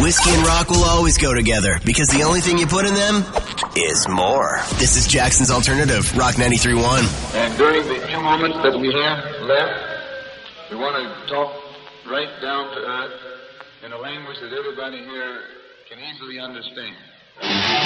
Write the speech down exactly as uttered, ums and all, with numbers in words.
Whiskey and rock will always go together because the only thing you put in them is more. This is Jackson's Alternative, Rock ninety-three point one. And during the few moments that we have left, we want to talk right down to earth in a language that everybody here can easily understand.